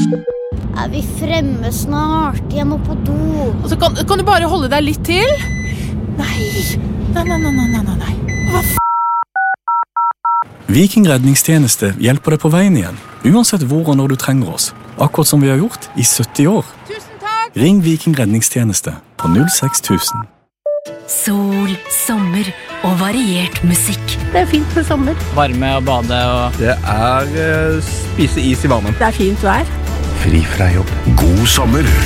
Er vi fremme snart? Jeg må på do. Altså, kan du bare holde deg litt til? Nei. Hva Viking redningstjeneste hjelper deg på veien igjen, uansett hvor og når du trenger oss. Akkurat som vi har gjort i 70 år. Tusen takk! Ring Viking redningstjeneste på 06000. Sol, sommer og variert musikk. Det er fint for sommer. Varme og bade og... Det er spise is i varmen. Det er fint vær. Fri fra jobb. God sommer